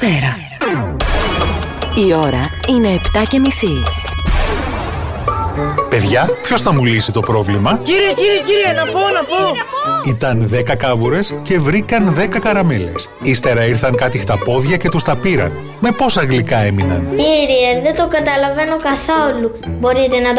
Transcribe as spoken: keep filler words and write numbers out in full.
Ατμόσφαιρα. Η ώρα είναι επτά και μισή. Παιδιά, ποιος θα μου λύσει το πρόβλημα? Κύριε, κύριε, κύριε, να πω, να πω. Ήταν δέκα κάβουρες και βρήκαν δέκα καραμέλες. Ύστερα ήρθαν κάτι χταπόδια και τους τα πήραν. Με πόσα γλυκά έμειναν? Κύριε, δεν το καταλαβαίνω καθόλου. Μπορείτε να το